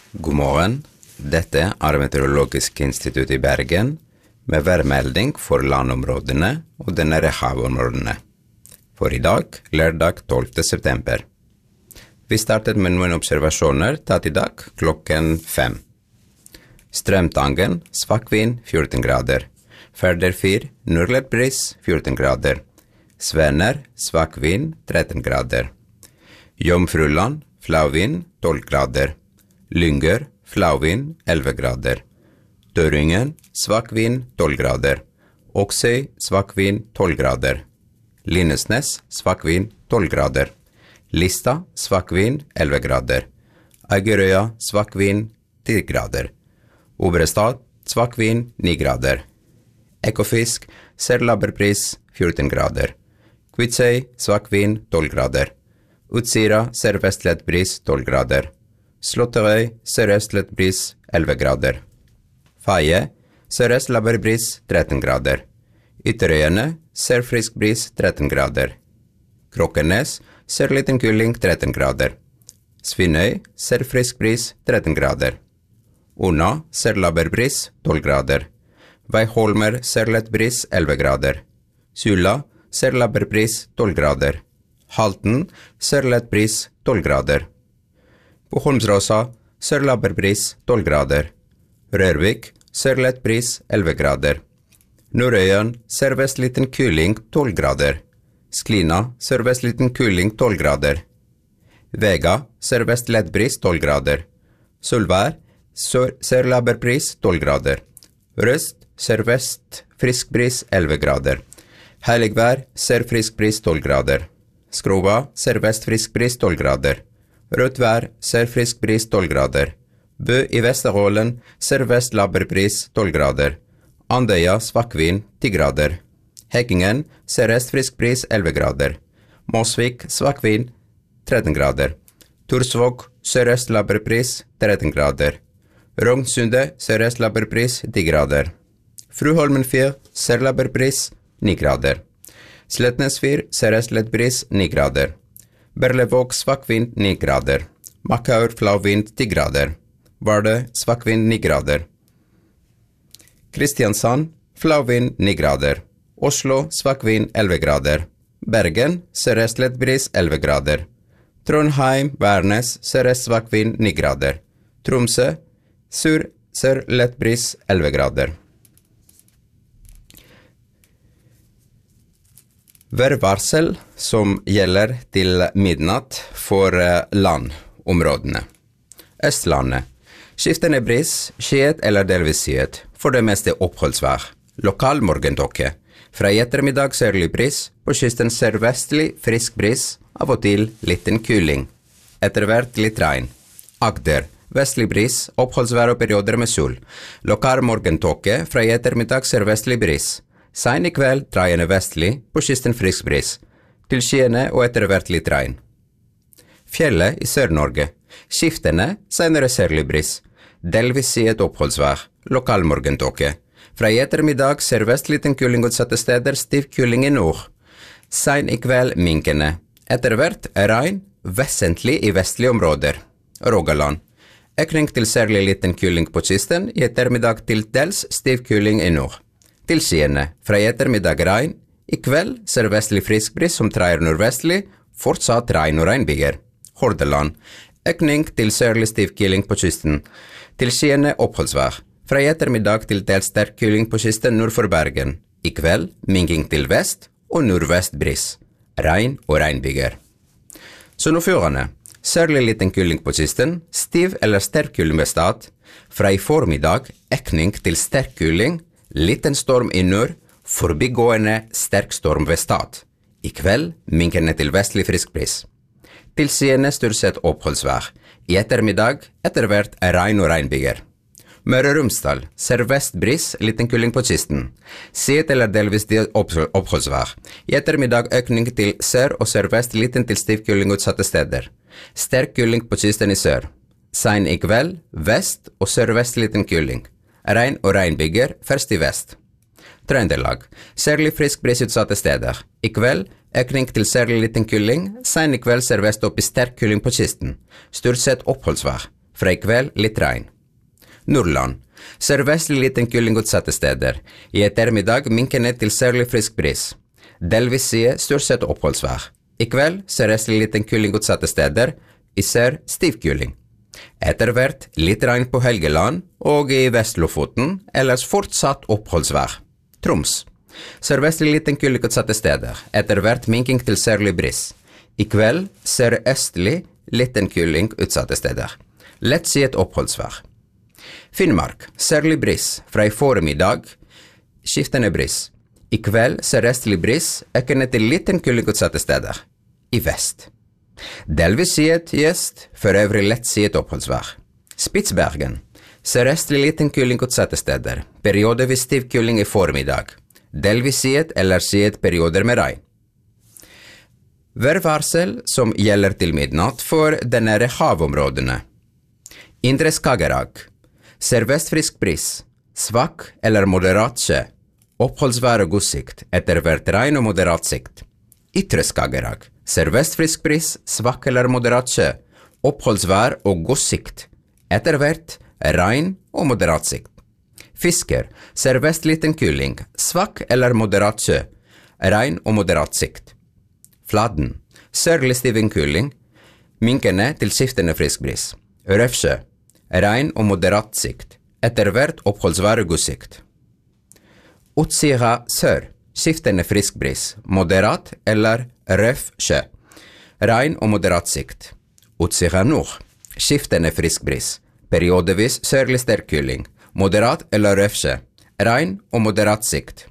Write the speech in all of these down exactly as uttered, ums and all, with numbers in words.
God morgen, dette er Meteorologisk institutt i Bergen med værmelding for landområdene og de nære havområdene. For i dag, lørdag tolvte september. Vi startet med noen observasjoner tatt i dag klokken fem. Strømtangen, svak vind fjorten grader. Færder fyr, nordlig bris fjorten grader. Sverner, svak vind tretten grader. Jomfruland, flau vind tolv grader. Lynger, flau vind elleve grader. Døringen, svak vind tolv grader. Oksøy, svak vind tolv grader. Lindesnes, svak vind tolv grader. Lista, svak vind elleve grader. Eigerøya, svak vind ti grader. Obrestad, svak vind ni grader. Ekofisk, særlaberpris fjorten grader. Kvitsøy, svak vind tolv grader. Utsira, sørvestlig bris tolv grader. Slåtterøy, sørøstlig bris elleve grader. Faye, sørøst laberbris tretten grader. Ytterøyene, sørfrisk bris tretten grader. Krokkenes, sørliten kuling tretten grader. Svinnøy, sørfrisk bris tretten grader. Una, sørlaberbris tolv grader. Veiholmer, sørlett bris elleve grader. Sula, sørlaberbris tolv grader. Halten, sørlett bris tolv grader. På Holmsråsa, sørlaberbris tolv grader. Rørvik, sørlett bris elleve grader. Nordøyen, sørvestliten kuling tolv grader. Sklina, sørvestliten kuling tolv grader. Vega, sørvestlett bris tolv grader. Solvær, sør sørlaberbris tolv grader. Røst, sørvest frisk bris elleve grader. Heiligvær, sørfrisk bris tolv grader. Skrova, sørvest frisk bris tolv grader. Rødt vær, sørfrisk bris tolv grader. Bø i Vesterålen, sørvest laberbris tolv grader. Andøya, svak vind ti grader. Hekkingen, sørøst frisk bris elleve grader. Mosvik, svak vind tretten grader. Torsvåg, sørøst laberbris tretten grader. Rognsundet, sørøst laberbris ti grader. Fruholmen fyr, sørlaberbris ni grader. Sletnes fyr, sørøstlig bris ni grader. Berlevåg, svak vind ni grader. Makkaur, flau vind ti grader. Vardø, svak vind ni grader. Kristiansand, flau vind ni grader. Oslo, svak vind elleve grader. Bergen, sørøstlig bris elleve grader. Trondheim, Værnes, sørøst svak vind ni grader. Tromsø, sur, sørlett bris elleve grader. Værvarsel som gjelder til midnatt for landområdene. Østlandet. Skiftende bris, skyet eller delvis skyet, for det meste oppholdsvær. Lokal morgentåke. Fra i ettermiddag sørlig bris, på kysten sørvestlig frisk bris, av og til liten kuling. Etter hvert litt regn. Agder. Vestlig bris, oppholdsvær og perioder med sol. Lokal morgentåke, fra i ettermiddag sørvestlig bris. Sein i kveld draiende vestlig, på kysten frisk bris. Til skyene og etter hvert litt regn. Fjellet i Sør-Norge. Skiftende, senere sørlig bris. Delvis skyet oppholdsvær. Lokal morgentåke. Fra i ettermiddag sørvest liten kuling utsatte steder, stiv kuling i nord. Sein i kveld minkende. Etter hvert regn, vesentlig i vestlige områder. Rogaland. Økning til særlig liten kuling på kysten, i ettermiddag til dels stiv kuling i nord. Til skyene, fra i ettermiddag regn, i kveld sørvestlig frisk bris som dreier nordvestlig, fortsatt regn og regnbyger. Hordaland, økning til sørlig stiv kuling på kysten. Til skyene oppholdsvær. Fra i ettermiddag til dels sterk kuling på kysten nord for Bergen. I kveld minking til vest og nordvest bris. Regn og regnbyger. Sunnfjordane, sørlig liten kuling på kysten, stiv eller sterk kuling ved stad. Fra i formiddag, økning til sterk kuling, liten storm i nord, forbigående sterk storm ved stad. I kveld, minkende til vestlig frisk bris. Til skyene stort sett oppholdsvær. I ettermiddag, etter hvert regn og regnbyger. Møre og Romsdal, sørvest bris, liten kuling på kysten. Skyet eller delvis oppholdsvær. I ettermiddag økning til sør og sørvest, liten til stiv kuling utsatte steder. Sterk kuling på kysten i sør. Sein i kveld, vest og sørvest liten kuling. Regn og regnbyger, først i vest. Trøndelag, særlig frisk bris utsatte steder. I kveld, økning til særlig liten kuling, sen i kveld sørvest opp i sterk kuling på kysten. Stort sett oppholdsvær. fra i kveld litt regn. Nordland. Sørvestlig liten kuling utsatte steder. I ettermiddag minkende til særlig frisk bris. Delvis side stort sett oppholdsvær. I kveld sørøstlig liten kuling utsatte steder. I sør stiv kuling. Etter hvert litt regn på Helgeland og i Vest-Lofoten, ellers fortsatt oppholdsvær. Troms. Sørvestlig liten kuling utsatte steder. Etter hvert minking til sørlig bris. I kveld sørøstlig liten kuling utsatte steder. Lett siet oppholdsvær. Finnmark, særlig bris, fra i formiddag, skiftende bris. I kveld sørøstlig bris, økende til liten kuling utsatte steder. I vest. Delvis siet gjest, for øvrig lett siet oppholdsvær. Spitsbergen, sørøstlig liten kuling utsatte steder, periodevis stiv kuling i formiddag. Delvis siet eller siet perioder med regn. Værvarsel som gjelder til midnatt for de nære havområdene. Indre Skagerrak. Sørvest frisk bris. Svak eller moderat sjø. Oppholdsvær og god sikt, etter hvert regn og moderat sikt. Ytre Skagerrak. Sørvest frisk bris. Svak eller moderat sjø. Oppholdsvær og god sikt, etter hvert regn og moderat sikt. Fisker. Sørvest liten kuling. Svak eller moderat sjø. Regn og moderat sikt. Fladen. Sørlig stiven kuling. Minkende til skiftende frisk bris. Røfsjø. Regn og moderat sikt. Etter hvert oppholdsvær og god sikt. Utsira sør. Skiftende frisk bris. Moderat eller røf sjø. Regn og moderat sikt. Utsira nord. Skiftende frisk bris. Periodevis sørlig sterk kuling. Moderat eller røf sjø. Regn og moderat sikt.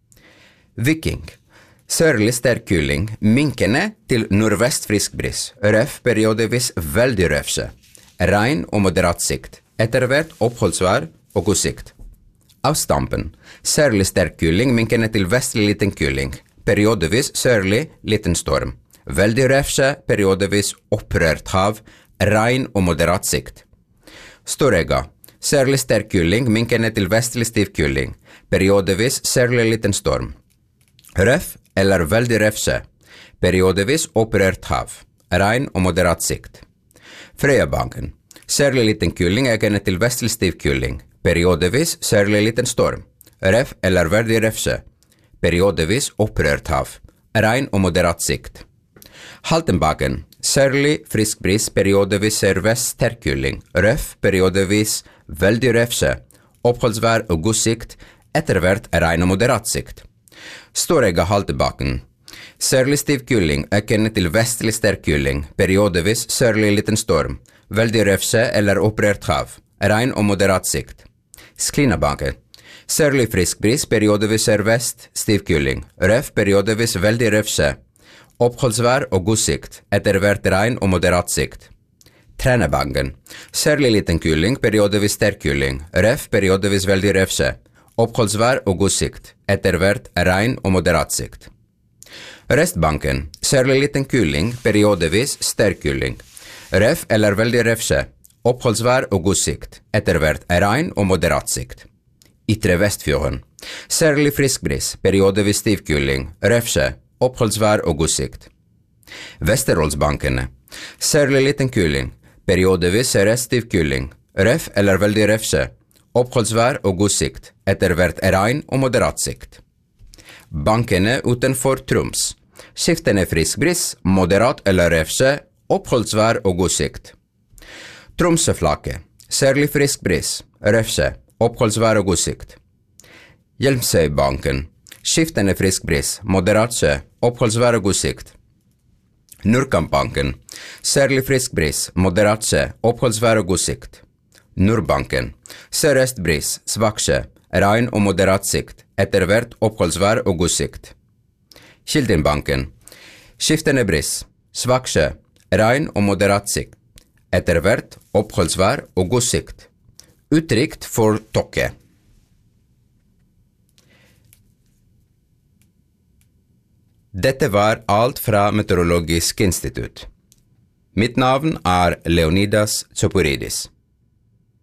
Viking. Sørlig sterk kuling, minkende til nordvest frisk bris, røf periodevis veldig røf sjø, regn og moderat sikt, etter hvert oppholdsvær og god sikt. Avstampen, sørlig sterk kuling, minkende til vestlig liten kuling, periodevis sørlig liten storm, veldig røf sjø, periodevis opprørt hav, regn og moderat sikt. Storega, sørlig sterk kuling, minkende til vestlig stiv kuling, periodevis sørlig liten storm. Røf eller veldig røf sjø, periodevis opprørt hav, regn og moderat sikt. Frøyabanken, sørlig liten kuling økende til vestlig stiv kuling, periodevis sørlig liten storm. Røf eller veldig røf sjø, periodevis opprørt hav, regn og moderat sikt. Haltenbakken, sørlig frisk bris, periodevis sørvest sterk kuling, røf periodevis veldig røf sjø, oppholdsvær og god sikt, etter hvert regn og moderat sikt. Storega Haltebakken. Sørlig stiv kuling, økende til vestlig sterk kuling, periodevis sørlig liten storm, veldig røf sjø eller opprørt hav, regn og moderat sikt. Sklinabanken. Sørlig frisk bris, periodevis sørvest, stiv kuling, røf periodevis veldig røf sjø, oppholdsvær og god sikt, etter hvert regn og moderat sikt. Trænabanken. Sørlig liten kuling, periodevis sterk kuling, røf periodevis veldig røf sjø, oppholdsvær og god sikt, etter hvert regn og moderat sikt. Restbanken, sørlig liten kuling, periodevis sterk kuling, røf eller veldig røf sjø, oppholdsvær og god sikt, etter hvert regn og moderat sikt. Ytre Vestfjorden, sørlig frisk bris, periodevis stiv kuling, røf sjø, oppholdsvær og god sikt. Vesterålsbankene, sørlig liten kuling, periodevis sørøst stiv kuling, røf eller veldig røf sjø, oppholdsvær og god sikt, etter hvert regn og moderat sikt. Bankene utenfor Troms, skiftende frisk bris, moderat eller røf sjø, oppholdsvær og god sikt. Tromsøflaket, sørlig frisk bris, røf sjø, oppholdsvær og god sikt. Hjelmsøybanken, skiftende frisk bris, moderat sjø, oppholdsvær og god sikt. Nordkampbanken, sørlig frisk bris, moderat sjø, oppholdsvær og god sikt. Nordbanken, sørøst bris, svak sjø, regn og moderat sikt, etter hvert oppholdsvær og god sikt. Kildenbanken, skiftende bris, svak sjø, regn og moderat sikt, etter hvert oppholdsvær og god sikt. Utrygt for tåke. Dette var alt fra Meteorologisk institutt. Mitt navn er Leonidas Tsoporidis.